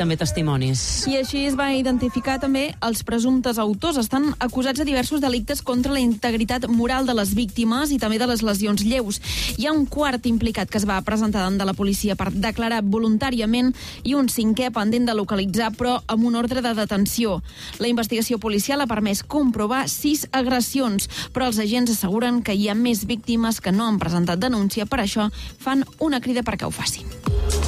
també testimonis. I així es va identificar també els presumptes autors. Estan acusats de diversos delictes contra la integritat moral de les víctimes i també de les lesions lleus. Hi ha un quart implicat que es va presentar davant de la policia per declarar voluntàriament i un cinquè pendent de localitzar, però amb un ordre de detenció. La investigació policial ha permès comprovar 6 agressions, però els agents asseguren que hi ha més víctimes que no han presentat denúncia. Per això fan una crida perquè ho facin.